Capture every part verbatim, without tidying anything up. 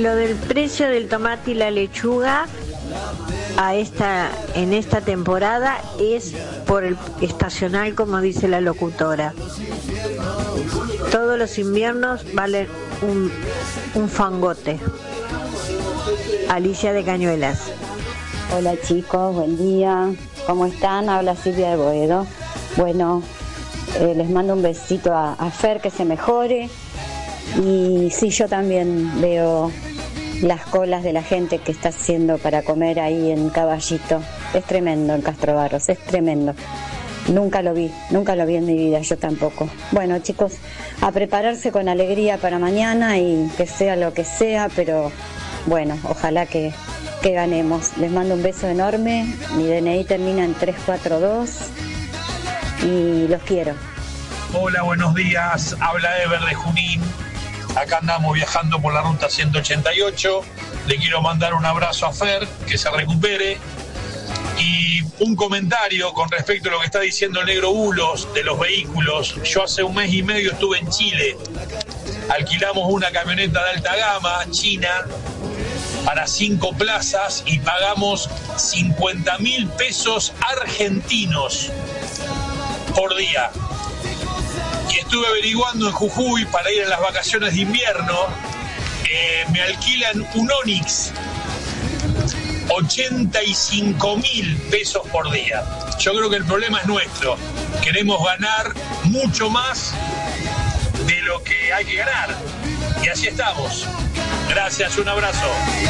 Lo del precio del tomate y la lechuga a esta en esta temporada es por el estacional, como dice la locutora. Todos los inviernos valen un, un fangote. Alicia de Cañuelas. Hola chicos, buen día. ¿Cómo están? Habla Silvia de Boedo. Bueno, eh, les mando un besito a, a Fer, que se mejore. Y sí, yo también veo las colas de la gente que está haciendo para comer ahí en Caballito. Es tremendo en Castro Barros, es tremendo. Nunca lo vi, nunca lo vi en mi vida, yo tampoco. Bueno chicos, a prepararse con alegría para mañana y que sea lo que sea, pero bueno, ojalá que, que ganemos. Les mando un beso enorme, mi D N I termina en tres cuatro dos y los quiero. Hola, buenos días, habla Ever de Junín. Acá andamos viajando por la ruta ciento ochenta y ocho. Le quiero mandar un abrazo a Fer, que se recupere. Y un comentario con respecto a lo que está diciendo el negro Bulos de los vehículos. Yo hace un mes y medio estuve en Chile. Alquilamos una camioneta de alta gama china para cinco plazas y pagamos cincuenta mil pesos argentinos por día. Y estuve averiguando en Jujuy para ir en las vacaciones de invierno. Eh, me alquilan un Onix, ochenta y cinco mil pesos por día. Yo creo que el problema es nuestro. Queremos ganar mucho más de lo que hay que ganar. Y así estamos. Gracias, un abrazo.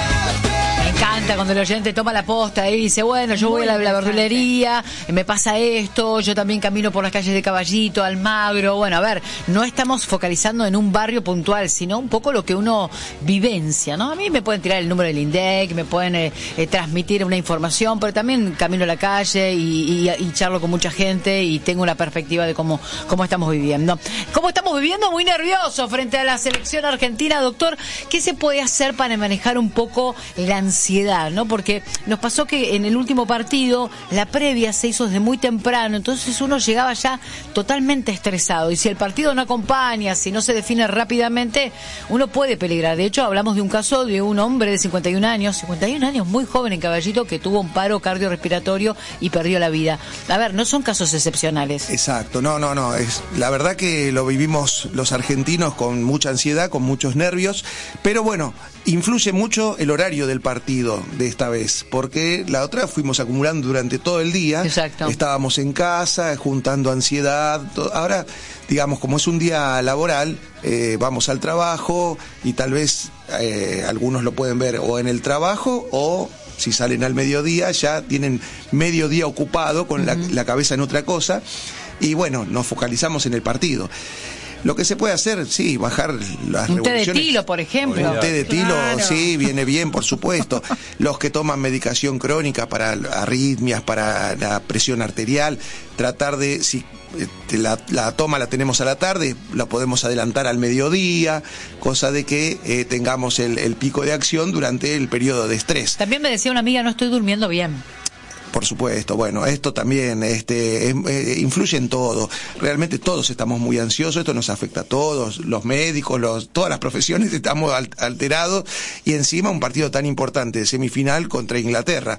Me encanta cuando el oyente toma la posta y dice, bueno, yo voy a la, la verdulería, me pasa esto, yo también camino por las calles de Caballito, Almagro. Bueno, a ver, no estamos focalizando en un barrio puntual, sino un poco lo que uno vivencia, ¿no? A mí me pueden tirar el número del INDEC, me pueden eh, eh, transmitir una información, pero también camino a la calle y, y, y charlo con mucha gente y tengo una perspectiva de cómo, cómo estamos viviendo. ¿Cómo estamos viviendo? Muy nervioso frente a la selección argentina, doctor. ¿Qué se puede hacer para manejar un poco la ansiedad, ¿no? Porque nos pasó que en el último partido la previa se hizo desde muy temprano, entonces uno llegaba ya totalmente estresado y si el partido no acompaña, si no se define rápidamente, uno puede peligrar. De hecho, hablamos de un caso de un hombre de cincuenta y un años, cincuenta y un años, muy joven en Caballito, que tuvo un paro cardiorrespiratorio y perdió la vida. A ver, no son casos excepcionales. Exacto, no, no, no, es la verdad que lo vivimos los argentinos con mucha ansiedad, con muchos nervios, pero bueno, influye mucho el horario del partido de esta vez, porque la otra fuimos acumulando durante todo el día. Exacto. Estábamos en casa, juntando ansiedad. Todo. Ahora, digamos, como es un día laboral, eh, vamos al trabajo y tal vez eh, algunos lo pueden ver o en el trabajo o si salen al mediodía ya tienen medio día ocupado con uh-huh. la, la cabeza en otra cosa y bueno, nos focalizamos en el partido. Lo que se puede hacer, sí, bajar las un revoluciones. té de tilo, por ejemplo. Un té de tilo, claro. Sí, viene bien, por supuesto. Los que toman medicación crónica para arritmias, para la presión arterial, tratar de, si la, la toma la tenemos a la tarde, la podemos adelantar al mediodía, cosa de que eh, tengamos el, el pico de acción durante el periodo de estrés. También me decía una amiga, no estoy durmiendo bien. Por supuesto, bueno, esto también este, es, eh, influye en todo. Realmente todos estamos muy ansiosos, esto nos afecta a todos, los médicos, los, todas las profesiones estamos al, alterados y encima un partido tan importante de semifinal contra Inglaterra.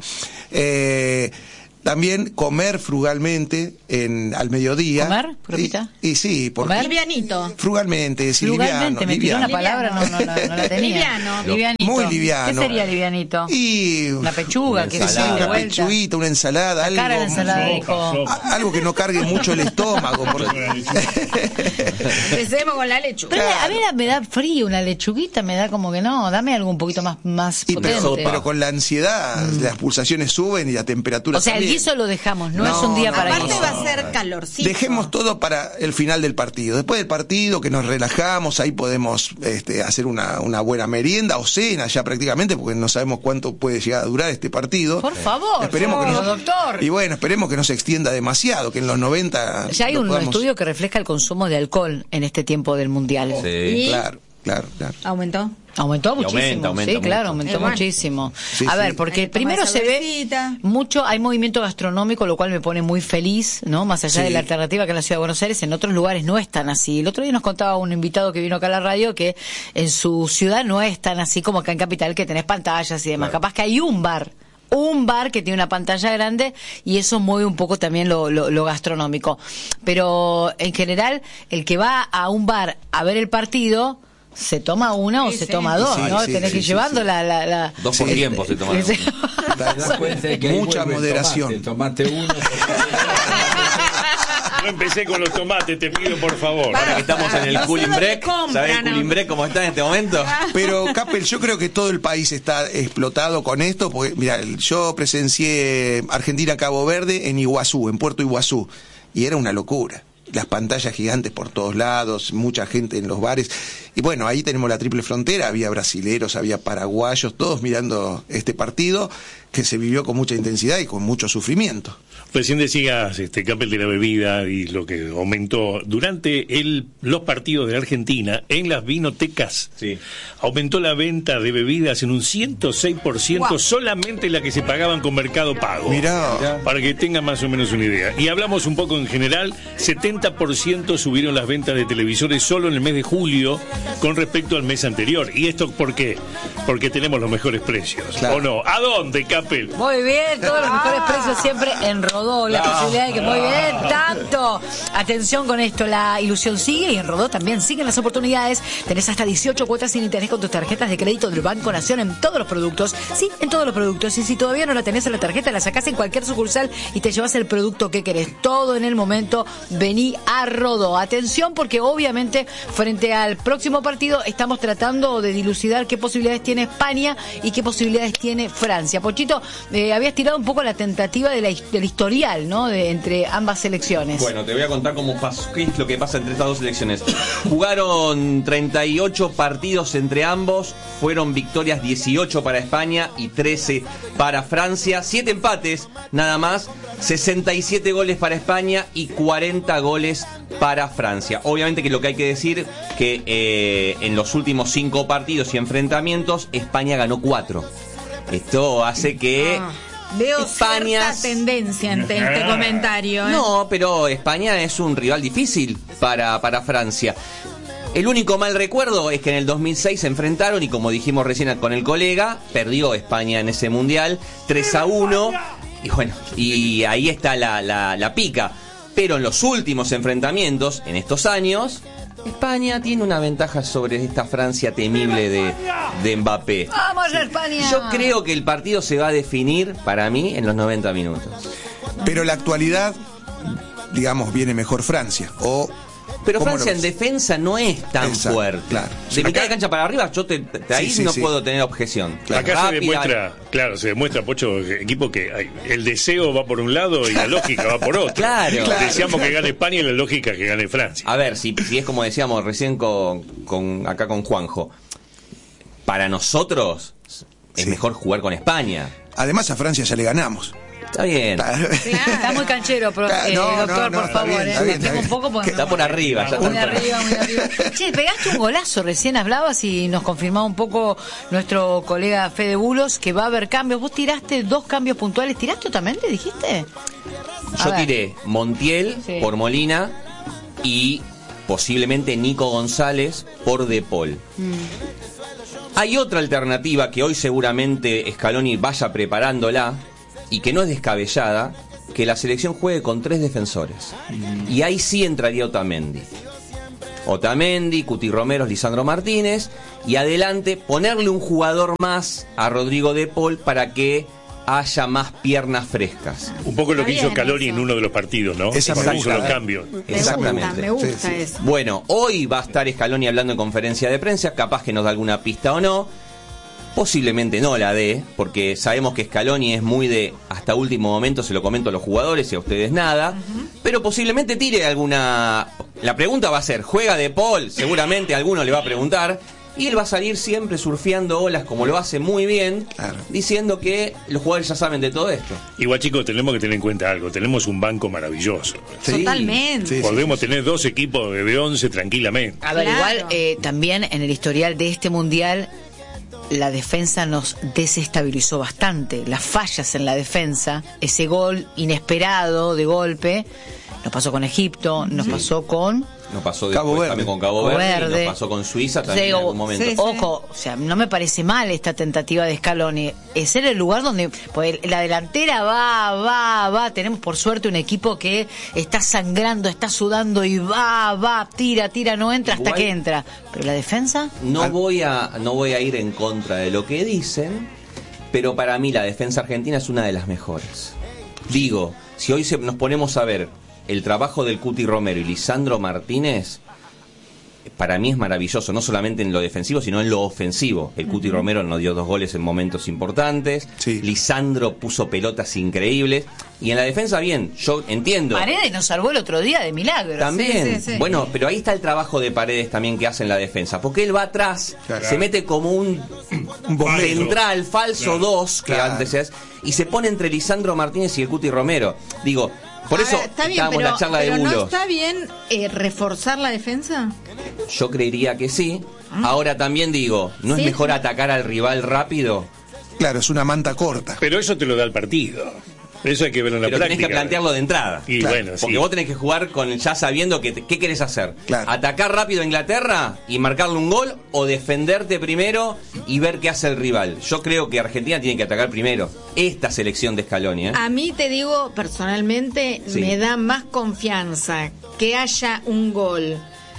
Eh, También comer frugalmente en al mediodía. ¿Comer, propita? Y, y sí, porque ¿Comer? Livianito. Frugalmente, sí, frugalmente, liviano. me tiró liviano. una palabra, no, no, no, no la tenía. Liviano. Livianito. Muy liviano. ¿Qué sería livianito? Y una pechuga, que sí, una pechuguita, una ensalada, algo, cara de ensalada, dijo. algo que no cargue mucho el estómago. Porque... Empecemos con la lechuga. Pero Claro. a mí me da frío una lechuguita, me da como que no, dame algo un poquito más, más Y potente. pero, pero con la ansiedad, mm. las pulsaciones suben y la temperatura O sea, también. el guiso lo dejamos, no, No, es un día para Aparte guiso. va a ser calorcito. Dejemos todo para el final del partido. Después del partido, que nos relajamos, ahí podemos este, hacer una, una buena merienda o cena ya prácticamente, porque no sabemos cuánto puede llegar a durar este partido. Por favor, esperemos oh, que no, doctor. Y bueno, esperemos que no se extienda demasiado, que en los noventa... Ya hay un podamos... estudio que refleja el consumo de alcohol en este tiempo del Mundial. Sí, ¿Y? Claro. claro, claro. ¿Aumentó? Aumentó muchísimo, aumenta, aumenta sí, claro, mucho. aumentó Eh, bueno. muchísimo. Sí, a sí. ver, porque Hay que tomar primero esa se ve bebida. mucho, hay movimiento gastronómico, lo cual me pone muy feliz, ¿no? Más allá Sí. de la alternativa que en la Ciudad de Buenos Aires, en otros lugares no es tan así. El otro día nos contaba un invitado que vino acá a la radio que en su ciudad no es tan así como acá en Capital, que tenés pantallas y demás. Claro. Capaz que hay un bar. Un bar que tiene una pantalla grande y eso mueve un poco también lo, lo, lo gastronómico. Pero en general, el que va a un bar a ver el partido, se toma una o Sí, se sí. toma dos, Sí, ¿no? sí, Tenés sí, que ir sí, llevando sí. la, la, la... Dos por Sí. tiempo se tomaron. Sí. Acuérdense que ahí Mucha vuelve el moderación. Tomate, tomate uno. No empecé con los tomates, te pido por favor. Ahora que estamos en el Nosotros cooling te break, compran, ¿sabés el ¿no? cooling break cómo está en este momento? Pero, Capel, yo creo que todo el país está explotado con esto, porque, mira, yo presencié Argentina-Cabo Verde en Iguazú, en Puerto Iguazú, y era una locura. Las pantallas gigantes por todos lados, mucha gente en los bares. Y bueno, ahí tenemos la triple frontera, había brasileros, había paraguayos, todos mirando este partido que se vivió con mucha intensidad y con mucho sufrimiento. Recién decías, este, Capel, de la bebida y lo que aumentó. Durante el, los partidos de Argentina, en las vinotecas, Sí. aumentó la venta de bebidas en un ciento seis por ciento, Wow. solamente la que se pagaban con Mercado Pago. Mirá. Para que tengan más o menos una idea. Y hablamos un poco en general, setenta por ciento subieron las ventas de televisores solo en el mes de julio con respecto al mes anterior. ¿Y esto por qué? Porque tenemos los mejores precios. Claro. ¿O no? ¿A dónde, Capel? Muy bien, todos los mejores precios siempre en Rodó. La posibilidad de que, muy bien, tanto. Atención con esto, la ilusión sigue y en Rodó también siguen las oportunidades. Tenés hasta dieciocho cuotas sin interés con tus tarjetas de crédito del Banco Nación en todos los productos. Sí, en todos los productos. Y si todavía no la tenés en la tarjeta, la sacás en cualquier sucursal y te llevas el producto que querés. Todo en el momento. Vení a Rodó. Atención porque obviamente frente al próximo partido estamos tratando de dilucidar qué posibilidades tiene España y qué posibilidades tiene Francia. Pochito, eh, habías tirado un poco la tentativa de la, del historial, ¿no? De, entre ambas selecciones. Bueno, te voy a contar cómo pasó, qué es lo que pasa entre estas dos selecciones. Jugaron treinta y ocho partidos entre ambos, fueron victorias dieciocho para España y trece para Francia, siete empates nada más, sesenta y siete goles para España y cuarenta goles para Francia. Obviamente que lo que hay que decir que eh, en los últimos cinco partidos y enfrentamientos España ganó cuatro. Esto hace que Ah, veo España cierta tendencia en en este comentario. ¿eh? No, pero España es un rival difícil para, para Francia. El único mal recuerdo es que en el dos mil seis se enfrentaron y como dijimos recién con el colega, perdió España en ese mundial tres a uno y bueno, y ahí está la, la, la pica. Pero en los últimos enfrentamientos, en estos años, España tiene una ventaja sobre esta Francia temible de, de Mbappé. ¡Vamos a España! Yo creo que el partido se va a definir, para mí, en los noventa minutos. Pero la actualidad, digamos, viene mejor Francia. O Pero ¿cómo Francia lo en ves? defensa no es tan Exacto, fuerte. claro. De Sí. mitad Acá- de cancha para arriba, yo te, te- ahí Sí, sí, no sí. puedo tener objeción. Claro. Acá se Rápida, demuestra, claro, se demuestra, Pocho, equipo que hay- el deseo va por un lado y la lógica va por otro. Claro. Claro. Deseamos que gane España y la lógica es que gane Francia. A ver, si, si es como decíamos recién con, con acá con Juanjo, para nosotros es Sí. mejor jugar con España. Además a Francia ya le ganamos. Está bien. Está muy canchero, pero, eh, No, no, doctor, no, por está favor. bien, eh, está bien, está bajemos bien. un poco porque Está por arriba, ya está Muy por arriba, muy arriba. Che, pegaste un golazo, recién hablabas y nos confirmaba un poco nuestro colega Fede Bulos que va a haber cambios. Vos tiraste dos cambios puntuales. ¿Tiraste Otamendi, dijiste? A Yo ver. tiré Montiel Sí. por Molina y posiblemente Nico González por De Paul. Hay otra alternativa que hoy seguramente Scaloni vaya preparándola y que no es descabellada, que la selección juegue con tres defensores. Y ahí sí entraría Otamendi. Otamendi, Cuti Romero, Lisandro Martínez y adelante ponerle un jugador más a Rodrigo De Paul para que haya más piernas frescas. Un poco lo que Está hizo bien Scaloni eso. en uno de los partidos, ¿no? Esa me Cuando gusta. hizo los cambios. Me gusta, Exactamente. me gusta Sí, sí. eso. Bueno, hoy va a estar Scaloni hablando en conferencia de prensa, capaz que nos da alguna pista o no. Posiblemente no la dé, porque sabemos que Scaloni es muy de hasta último momento, se lo comento a los jugadores y a ustedes nada, pero posiblemente tire alguna... La pregunta va a ser, ¿juega De Paul? Seguramente alguno le va a preguntar, Y él va a salir siempre surfeando olas, como lo hace muy bien, claro, diciendo que los jugadores ya saben de todo esto. Igual, chicos, tenemos que tener en cuenta algo. Tenemos un banco maravilloso. Sí. Totalmente. Sí, Podemos sí, sí. tener dos equipos de once tranquilamente. A ver, claro. igual eh, también en el historial de este mundial, la defensa nos desestabilizó bastante. Las fallas en la defensa, ese gol inesperado de golpe, nos pasó con Egipto, nos sí. pasó con... Nos pasó Cabo Verde. También con Cabo Verde, Verde. Nos pasó con Suiza también Digo, en algún momento. Sí, Ojo, o sea, no me parece mal esta tentativa de Scaloni. Es el lugar donde pues, la delantera va, va, va. Tenemos por suerte un equipo que está sangrando, está sudando y va, va, tira, tira, no entra hasta Igual, que entra. Pero la defensa... No voy a, no voy a ir en contra de lo que dicen, pero para mí la defensa argentina es una de las mejores. Digo, si hoy se, nos ponemos a ver el trabajo del Cuti Romero y Lisandro Martínez, para mí es maravilloso, no solamente en lo defensivo, sino en lo ofensivo. El uh-huh. Cuti Romero nos dio dos goles en momentos importantes, sí. Lisandro puso pelotas increíbles, y en la defensa bien, yo entiendo. Paredes nos salvó el otro día de milagro. También, sí, sí, sí. Bueno, pero ahí está el trabajo de Paredes también que hace en la defensa, porque él va atrás, claro, se mete como un, un central falso dos, claro, que claro. antes es, y se pone entre Lisandro Martínez y el Cuti Romero. Digo, por eso Ahora, está bien, estábamos pero, en la charla pero de Bulos. ¿No está bien eh, reforzar la defensa? Yo creería que sí. Ah. Ahora también digo, ¿no ¿Sí? es mejor atacar al rival rápido? Claro, es una manta corta. Pero eso te lo da el partido. Eso hay que verlo en la Pero práctica. Tenés que plantearlo de entrada. Y claro, bueno, porque sí. vos tenés que jugar con ya sabiendo que te, qué querés hacer. Claro. Atacar rápido a Inglaterra y marcarle un gol, o defenderte primero y ver qué hace el rival. Yo creo que Argentina tiene que atacar primero. Esta selección de Scaloni, ¿eh? A mí, te digo, personalmente, sí. me da más confianza que haya un gol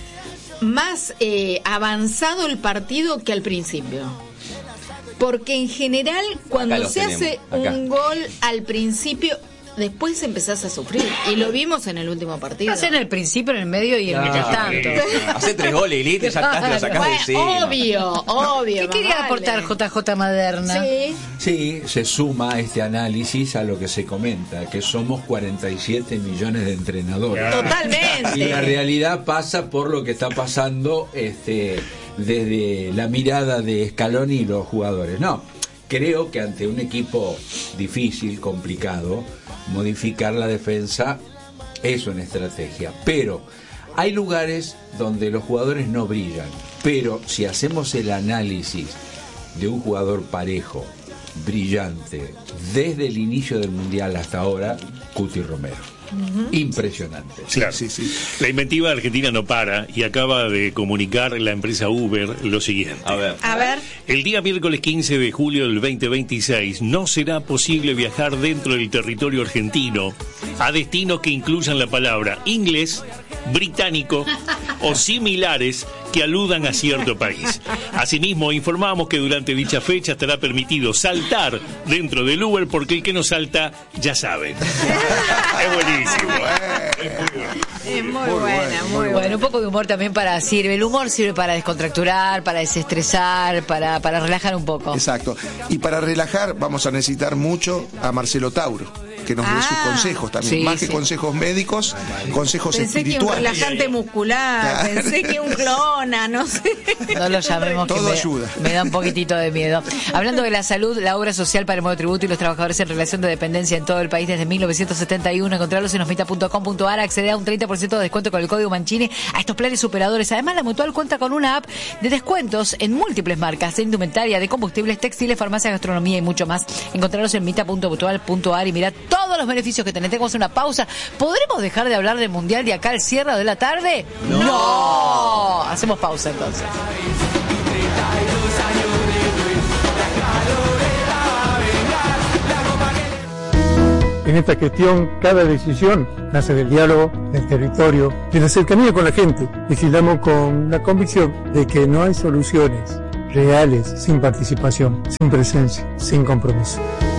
más eh, avanzado el partido que al principio. Porque en general, cuando se tenemos, hace acá. un gol al principio, después empezás a sufrir. Y lo vimos en el último partido. Hace en el principio, en el medio y en el no, tanto. Hace tres goles y listo, ya estás, te lo sacás de encima. Obvio, obvio. ¿Qué quería vale. aportar J J Maderna? Sí. sí, se suma este análisis a lo que se comenta, que somos cuarenta y siete millones de entrenadores. Totalmente. Y la realidad pasa por lo que está pasando este desde la mirada de Scaloni y los jugadores. No, creo que ante un equipo difícil, complicado, modificar la defensa es una estrategia, pero hay lugares donde los jugadores no brillan, pero si hacemos el análisis de un jugador parejo, brillante, desde el inicio del Mundial hasta ahora, Cuti Romero. Uh-huh. Impresionante. Claro. Sí, sí, sí. La inventiva argentina no para y acaba de comunicar la empresa Uber lo siguiente. A ver. A ver. El día miércoles quince de julio del veinte veintiséis no será posible viajar dentro del territorio argentino a destinos que incluyan la palabra inglés, británico o similares que aludan a cierto país. Asimismo, informamos que durante dicha fecha estará permitido saltar dentro del Uber, porque el que no salta ya sabe. Es buenísimo. Es muy, muy buena, muy buena. Bueno, un poco de humor también para sirve. El humor sirve para descontracturar, para desestresar, para, para relajar un poco. Exacto. Y para relajar vamos a necesitar mucho a Marcelo Tauro, que nos dé ah, sus consejos también, sí, más sí. que consejos médicos, consejos pensé espirituales. Pensé que un relajante muscular, claro. Pensé que un clona, no sé. No lo llamemos, todo que ayuda. Me, me da un poquitito de miedo. Hablando de la salud, la obra social para el monotributo y los trabajadores en relación de dependencia en todo el país desde mil novecientos setenta y uno. Encontrarlos en osmita punto com punto ar, accede a un treinta por ciento de descuento con el código Mancini a estos planes superadores. Además, la Mutual cuenta con una app de descuentos en múltiples marcas de indumentaria, de combustibles, textiles, farmacia, gastronomía y mucho más. Encontrarlos en mita punto mutual punto ar y mira todos los beneficios que tenés. Tenemos una pausa. ¿Podremos dejar de hablar del Mundial de acá al cierre de la tarde? ¡No! ¡No! Hacemos pausa entonces. En esta gestión, cada decisión nace del diálogo, del territorio, de la cercanía con la gente. Vigilamos con la convicción de que no hay soluciones reales sin participación, sin presencia, sin compromiso.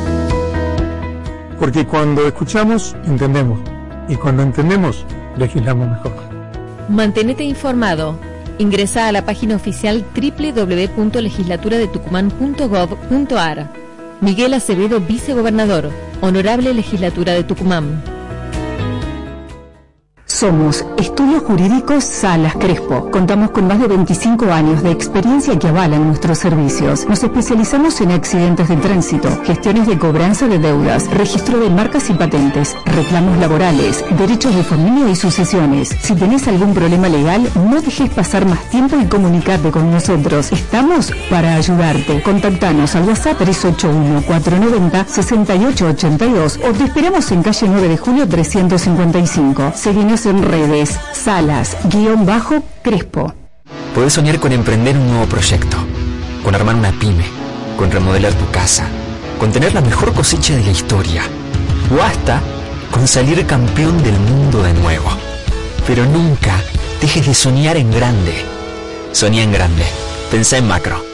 Porque cuando escuchamos, entendemos. Y cuando entendemos, legislamos mejor. Mantenete informado. Ingresa a la página oficial doble u doble u doble u punto legislatura de tucumán punto gov punto ar. Miguel Acevedo, vicegobernador. Honorable Legislatura de Tucumán. Somos Estudios Jurídicos Salas Crespo. Contamos con más de veinticinco años de experiencia que avalan nuestros servicios. Nos especializamos en accidentes de tránsito, gestiones de cobranza de deudas, registro de marcas y patentes, reclamos laborales, derechos de familia y sucesiones. Si tenés algún problema legal, no dejes pasar más tiempo y comunicate con nosotros. Estamos para ayudarte. Contactanos al WhatsApp tres ocho uno, cuatro nueve cero, seis ocho ocho dos o te esperamos en calle nueve de julio trescientos cincuenta y cinco. Seguinos en redes, Salas, guión bajo, Crespo. Podés soñar con emprender un nuevo proyecto, con armar una pyme, con remodelar tu casa, con tener la mejor cosecha de la historia, o hasta con salir campeón del mundo de nuevo. Pero nunca dejes de soñar en grande. Soñá en grande. Pensá en macro.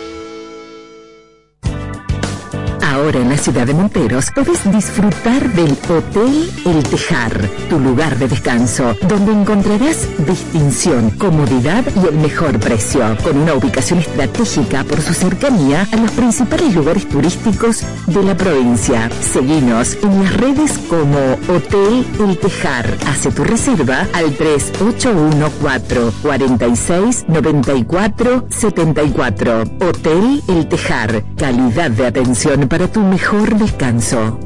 Ahora en la ciudad de Monteros podés disfrutar del Hotel El Tejar, tu lugar de descanso, donde encontrarás distinción, comodidad y el mejor precio, con una ubicación estratégica por su cercanía a los principales lugares turísticos de la provincia. Seguinos en las redes como Hotel El Tejar. Hace tu reserva al tres ocho uno cuatro, cuatro seis, nueve cuatro siete cuatro. Hotel El Tejar, calidad de atención para tu mejor descanso.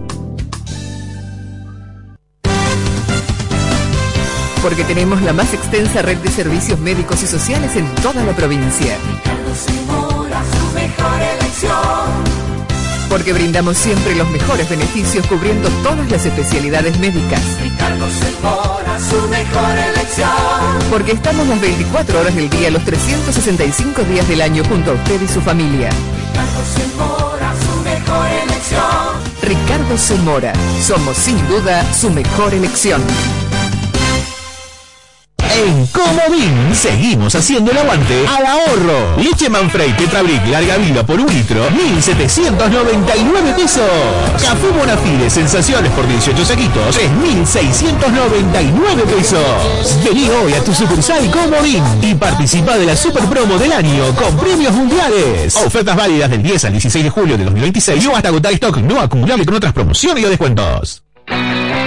Porque tenemos la más extensa red de servicios médicos y sociales en toda la provincia. Ricardo Zamora, su mejor elección. Porque brindamos siempre los mejores beneficios cubriendo todas las especialidades médicas. Ricardo Zamora, su mejor elección. Porque estamos las veinticuatro horas del día, los trescientos sesenta y cinco días del año junto a usted y su familia. Ricardo Zamora, su mejor elección. Ricardo Zamora, somos sin duda su mejor elección. En Comodín seguimos haciendo el aguante al ahorro. Leche Manfrey Tetrabric larga vida por un litro, mil setecientos noventa y nueve pesos. Café Bonafide Sensaciones por dieciocho saquitos, tres mil seiscientos noventa y nueve pesos. Vení hoy a tu sucursal Comodín y participa de la super promo del año con premios mundiales. Ofertas válidas del diez al dieciséis de julio de dos mil veintiséis y hasta agotar stock no acumulable con otras promociones y descuentos.